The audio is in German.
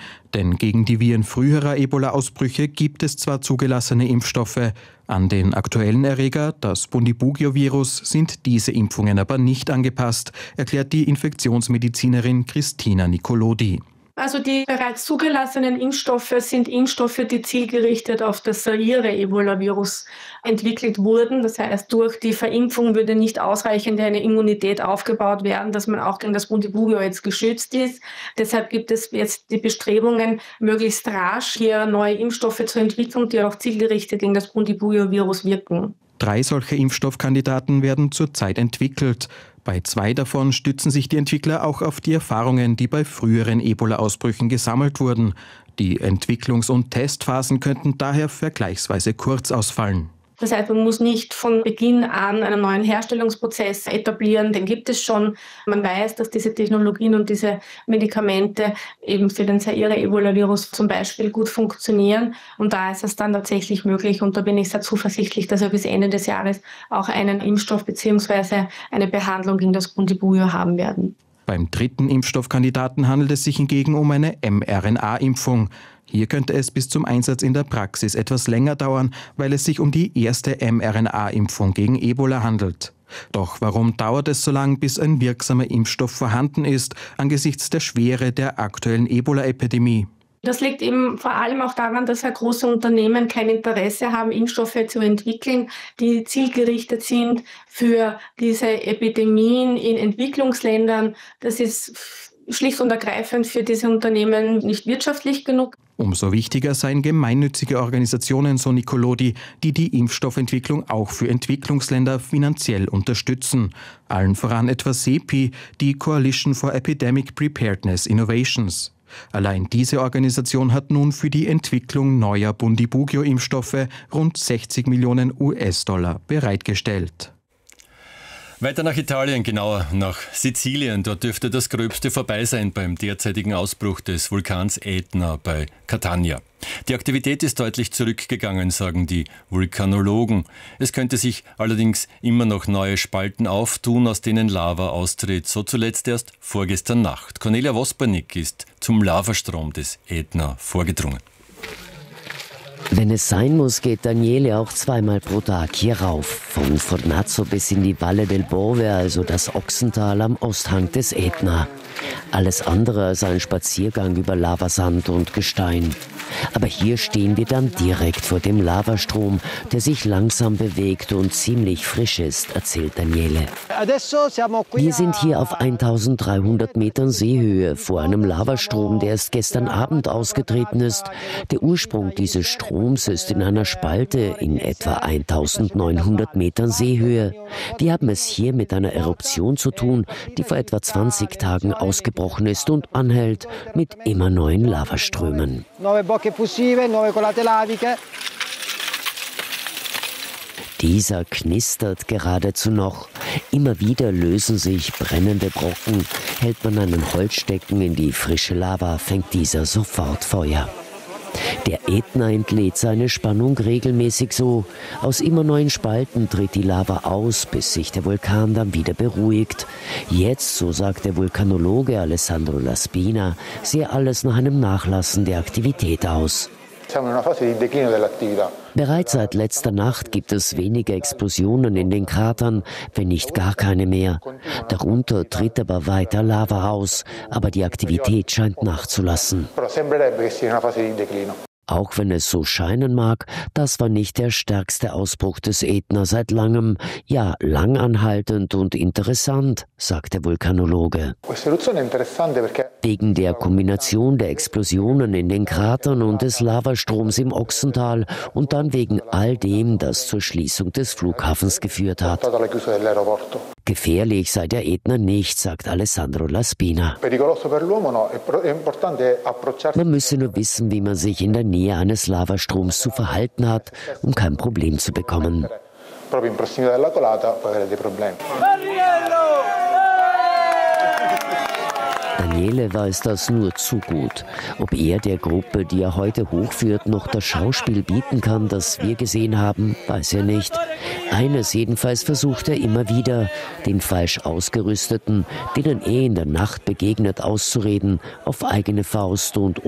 denn gegen die Viren früherer Ebola-Ausbrüche gibt es zwar zugelassene Impfstoffe, an den aktuellen Erreger, das Bundibugyo-Virus, sind diese Impfungen aber nicht angepasst, erklärt die Infektionsmedizinerin Christina Nicolodi. Also die bereits zugelassenen Impfstoffe sind Impfstoffe, die zielgerichtet auf das Zaire-Ebola-Virus entwickelt wurden. Das heißt, durch die Verimpfung würde nicht ausreichend eine Immunität aufgebaut werden, dass man auch gegen das Bundibugyo jetzt geschützt ist. Deshalb gibt es jetzt die Bestrebungen, möglichst rasch hier neue Impfstoffe zu entwickeln, die auch zielgerichtet gegen das Bundibugyo-Virus wirken. 3 solche Impfstoffkandidaten werden zurzeit entwickelt. Bei 2 davon stützen sich die Entwickler auch auf die Erfahrungen, die bei früheren Ebola-Ausbrüchen gesammelt wurden. Die Entwicklungs- und Testphasen könnten daher vergleichsweise kurz ausfallen. Das heißt, man muss nicht von Beginn an einen neuen Herstellungsprozess etablieren, den gibt es schon. Man weiß, dass diese Technologien und diese Medikamente eben für den Zaire-Ebola-Virus zum Beispiel gut funktionieren. Und da ist es dann tatsächlich möglich, und da bin ich sehr zuversichtlich, dass wir bis Ende des Jahres auch einen Impfstoff bzw. eine Behandlung gegen das Bundibugyo haben werden. Beim 3. Impfstoffkandidaten handelt es sich hingegen um eine mRNA-Impfung. Hier könnte es bis zum Einsatz in der Praxis etwas länger dauern, weil es sich um die erste mRNA-Impfung gegen Ebola handelt. Doch warum dauert es so lang, bis ein wirksamer Impfstoff vorhanden ist, angesichts der Schwere der aktuellen Ebola-Epidemie? Das liegt eben vor allem auch daran, dass große Unternehmen kein Interesse haben, Impfstoffe zu entwickeln, die zielgerichtet sind für diese Epidemien in Entwicklungsländern. Das ist schlicht und ergreifend für diese Unternehmen nicht wirtschaftlich genug. Umso wichtiger seien gemeinnützige Organisationen, so Nicolodi, die die Impfstoffentwicklung auch für Entwicklungsländer finanziell unterstützen. Allen voran etwa CEPI, die Coalition for Epidemic Preparedness Innovations. Allein diese Organisation hat nun für die Entwicklung neuer Bundibugyo-Impfstoffe rund 60 Millionen US-Dollar bereitgestellt. Weiter nach Italien, genauer nach Sizilien. Dort dürfte das Gröbste vorbei sein beim derzeitigen Ausbruch des Vulkans Etna bei Catania. Die Aktivität ist deutlich zurückgegangen, sagen die Vulkanologen. Es könnte sich allerdings immer noch neue Spalten auftun, aus denen Lava austritt. So zuletzt erst vorgestern Nacht. Cornelia Vospernik ist zum Lavastrom des Etna vorgedrungen. Wenn es sein muss, geht Daniele auch 2-mal pro Tag hier rauf. Von Fornazzo bis in die Valle del Bove, also das Ochsental am Osthang des Etna. Alles andere als ein Spaziergang über Lavasand und Gestein. Aber hier stehen wir dann direkt vor dem Lavastrom, der sich langsam bewegt und ziemlich frisch ist, erzählt Daniele. Wir sind hier auf 1300 Metern Seehöhe vor einem Lavastrom, der erst gestern Abend ausgetreten ist. Der Ursprung dieses Stroms ist in einer Spalte in etwa 1900 Metern Seehöhe. Die haben es hier mit einer Eruption zu tun, die vor etwa 20 Tagen ausgebrochen ist und anhält mit immer neuen Lavaströmen. Dieser knistert geradezu noch. Immer wieder lösen sich brennende Brocken. Hält man einen Holzstecken in die frische Lava, fängt dieser sofort Feuer. Der Ätna entlädt seine Spannung regelmäßig so. Aus immer neuen Spalten tritt die Lava aus, bis sich der Vulkan dann wieder beruhigt. Jetzt, so sagt der Vulkanologe Alessandro Laspina, sehe alles nach einem Nachlassen der Aktivität aus. Bereits seit letzter Nacht gibt es wenige Explosionen in den Kratern, wenn nicht gar keine mehr. Darunter tritt aber weiter Lava aus, aber die Aktivität scheint nachzulassen. Auch wenn es so scheinen mag, das war nicht der stärkste Ausbruch des Ätna seit langem. Ja, langanhaltend und interessant, sagt der Vulkanologe. Wegen der Kombination der Explosionen in den Kratern und des Lavastroms im Ochsental und dann wegen all dem, das zur Schließung des Flughafens geführt hat. Gefährlich sei der Ätna nicht, sagt Alessandro Laspina. Man müsse nur wissen, wie man sich in der Nähe eines Lavastroms zu verhalten hat, um kein Problem zu bekommen. Daniele weiß das nur zu gut. Ob er der Gruppe, die er heute hochführt, noch das Schauspiel bieten kann, das wir gesehen haben, weiß er nicht. Eines jedenfalls versucht er immer wieder, den falsch Ausgerüsteten, denen er in der Nacht begegnet, auszureden, auf eigene Faust und